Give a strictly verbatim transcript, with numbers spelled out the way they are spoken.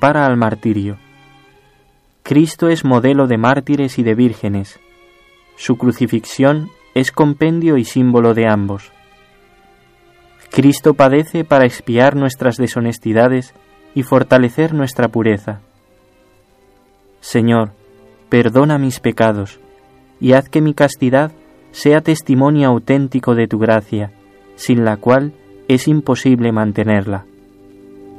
prepara al martirio. Cristo es modelo de mártires y de vírgenes. Su crucifixión es compendio y símbolo de ambos. Cristo padece para expiar nuestras deshonestidades y fortalecer nuestra pureza. Señor, perdona mis pecados y haz que mi castidad sea testimonio auténtico de tu gracia, sin la cual es imposible mantenerla.